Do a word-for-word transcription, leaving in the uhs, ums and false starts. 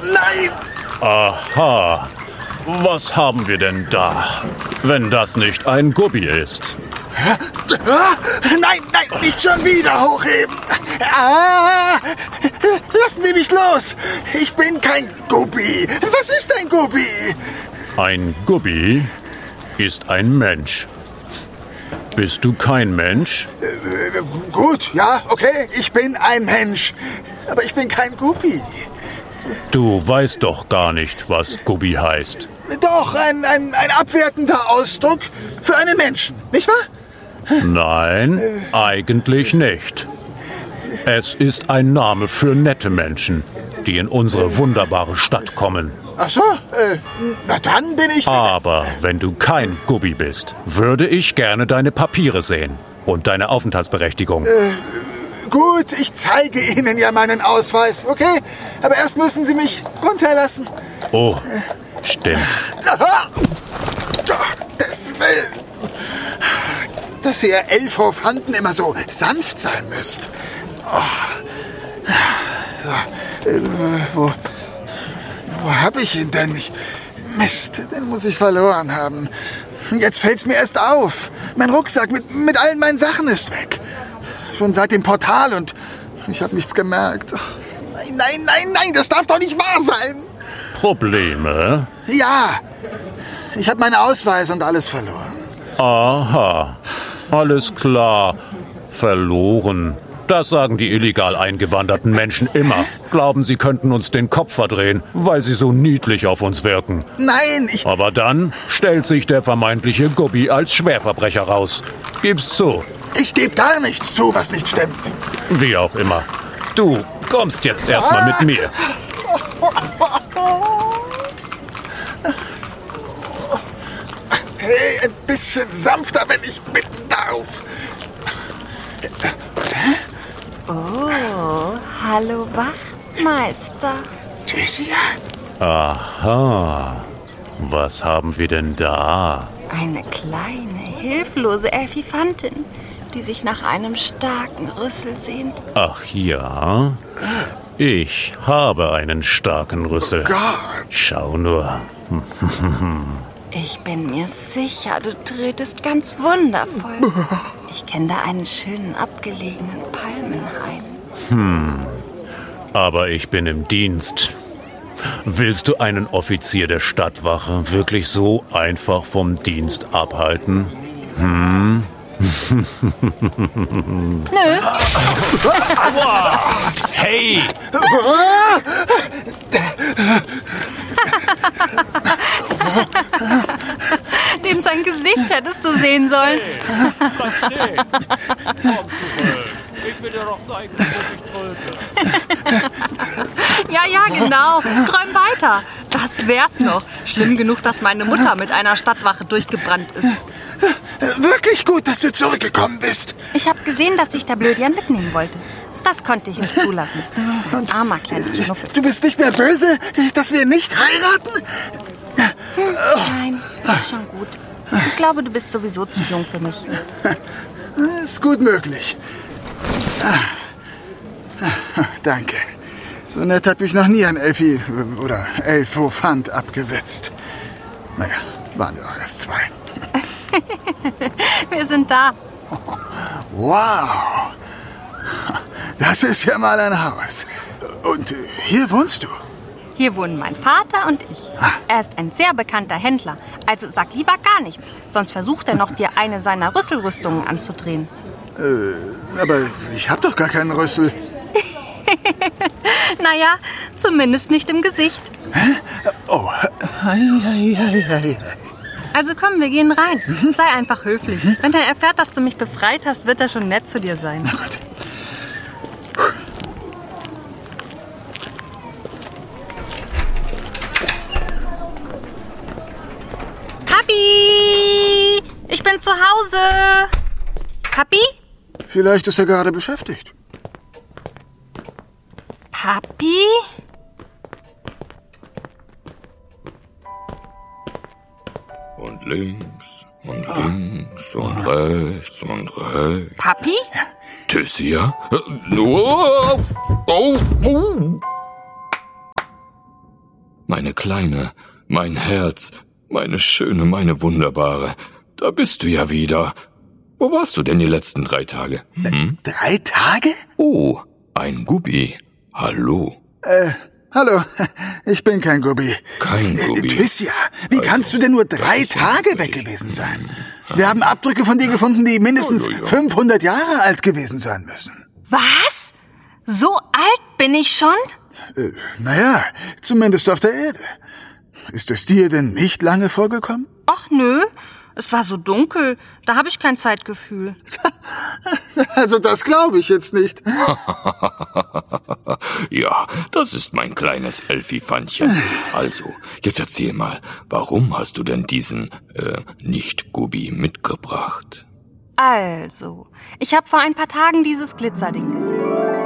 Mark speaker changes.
Speaker 1: Nein!
Speaker 2: Aha. Was haben wir denn da? Wenn das nicht ein Gubbi ist.
Speaker 1: Nein, nein, nicht schon wieder hochheben. Ah, lassen Sie mich los. Ich bin kein Gubbi. Was ist ein Gubbi?
Speaker 2: Ein Gubbi ist ein Mensch. Bist du kein Mensch?
Speaker 1: Äh, gut, ja, okay, ich bin ein Mensch. Aber ich bin kein Gubbi.
Speaker 2: Du weißt doch gar nicht, was Gubbi heißt.
Speaker 1: Doch, ein, ein, ein abwertender Ausdruck für einen Menschen, nicht wahr?
Speaker 2: Nein, eigentlich nicht. Es ist ein Name für nette Menschen, die in unsere wunderbare Stadt kommen.
Speaker 1: Ach so, äh, na dann bin ich...
Speaker 2: Aber wenn du kein Gubbi bist, würde ich gerne deine Papiere sehen und deine Aufenthaltsberechtigung.
Speaker 1: Äh, gut, ich zeige Ihnen ja meinen Ausweis, okay? Aber erst müssen Sie mich runterlassen.
Speaker 2: Oh, stimmt.
Speaker 1: Aha! Des Willen! Dass ihr Elf-Hofanten immer so sanft sein müsst. Oh. So, äh, wo, wo hab ich ihn denn? Ich, Mist, den muss ich verloren haben. Jetzt fällt's mir erst auf. Mein Rucksack mit, mit allen meinen Sachen ist weg. Schon seit dem Portal und ich hab nichts gemerkt. Nein, nein, nein, nein, das darf doch nicht wahr sein.
Speaker 2: Probleme?
Speaker 1: Ja, ich hab meinen Ausweis und alles verloren.
Speaker 2: Aha, alles klar. Verloren. Das sagen die illegal eingewanderten Menschen immer. Glauben, sie könnten uns den Kopf verdrehen, weil sie so niedlich auf uns wirken.
Speaker 1: Nein, ich...
Speaker 2: Aber dann stellt sich der vermeintliche Gubbi als Schwerverbrecher raus. Gib's zu.
Speaker 1: Ich gebe gar nichts zu, was nicht stimmt.
Speaker 2: Wie auch immer. Du kommst jetzt erstmal mit mir.
Speaker 1: Hey, ein bisschen sanfter, wenn ich bitten darf.
Speaker 3: Oh, hallo Wachtmeister.
Speaker 1: Thesia?
Speaker 2: Aha. Was haben wir denn da?
Speaker 3: Eine kleine, hilflose Elfifantin, die sich nach einem starken Rüssel sehnt.
Speaker 2: Ach ja? Ich habe einen starken Rüssel.
Speaker 1: Oh Gott.
Speaker 2: Schau nur.
Speaker 3: Ich bin mir sicher, du tretest ganz wundervoll. Ich kenne da einen schönen, abgelegenen Palmenhain.
Speaker 2: Hm, aber ich bin im Dienst. Willst du einen Offizier der Stadtwache wirklich so einfach vom Dienst abhalten? Hm?
Speaker 3: Nö.
Speaker 2: Hey!
Speaker 3: Dem sein Gesicht hättest du sehen sollen.
Speaker 2: Hey, bleib stehen. Komm zurück. Ich will dir doch zeigen, wo ich drücke.
Speaker 3: Ja, ja, genau. Träum weiter. Das wär's noch. Schlimm genug, dass meine Mutter mit einer Stadtwache durchgebrannt ist.
Speaker 1: Wirklich gut, dass du zurückgekommen bist.
Speaker 3: Ich habe gesehen, dass dich der Blödian mitnehmen wollte. Das konnte ich nicht zulassen. Ein armer kleiner Schnuffel.
Speaker 1: Du bist nicht mehr böse, dass wir nicht heiraten?
Speaker 3: Hm, nein, das ist schon gut. Ich glaube, du bist sowieso zu jung für mich.
Speaker 1: Ist gut möglich. Danke. So nett hat mich noch nie ein Elfi oder Elfofant abgesetzt. Naja, waren ja auch erst zwei.
Speaker 3: Wir sind da.
Speaker 1: Wow. Das ist ja mal ein Haus. Und äh, hier wohnst du?
Speaker 3: Hier wohnen mein Vater und ich. Er ist ein sehr bekannter Händler. Also sag lieber gar nichts. Sonst versucht er noch, dir eine seiner Rüsselrüstungen anzudrehen.
Speaker 1: Äh, aber ich hab doch gar keinen Rüssel.
Speaker 3: Naja, zumindest nicht im Gesicht.
Speaker 1: Hä? Oh. Hei, hei, hei, hei.
Speaker 3: Also komm, wir gehen rein. Mhm. Sei einfach höflich. Mhm. Wenn er erfährt, dass du mich befreit hast, wird er schon nett zu dir sein.
Speaker 1: Na gut.
Speaker 3: Papi! Ich bin zu Hause. Papi?
Speaker 1: Vielleicht ist er gerade beschäftigt.
Speaker 3: Papi?
Speaker 4: Und links und links und rechts und rechts.
Speaker 3: Papi?
Speaker 4: Thesia? Oh, oh, oh. meine Kleine, mein Herz, meine Schöne, meine Wunderbare. Da bist du ja wieder. Wo warst du denn die letzten drei Tage? Hm?
Speaker 1: Drei Tage?
Speaker 4: Oh, ein Gubbi. Hallo.
Speaker 1: Äh, hallo. Ich bin kein Gubbi.
Speaker 4: Kein Gubbi.
Speaker 1: Äh, Thysia, wie
Speaker 4: Also,
Speaker 1: kannst du denn nur drei
Speaker 4: das
Speaker 1: Tage
Speaker 4: ist
Speaker 1: weg
Speaker 4: nicht-
Speaker 1: gewesen sein? Wir haben Abdrücke von dir gefunden, die mindestens
Speaker 4: Ja, ja, ja.
Speaker 1: fünfhundert Jahre alt gewesen sein müssen.
Speaker 3: Was? So alt bin ich schon?
Speaker 1: Äh, naja, zumindest auf der Erde. Ist es dir denn nicht lange vorgekommen?
Speaker 3: Ach nö, es war so dunkel, da habe ich kein Zeitgefühl.
Speaker 1: Also das glaube ich jetzt nicht.
Speaker 4: Ja, das ist mein kleines Elfifantchen. Also, jetzt erzähl mal, warum hast du denn diesen, äh, Nicht-Gubbi mitgebracht?
Speaker 3: Also, ich habe vor ein paar Tagen dieses Glitzerding gesehen.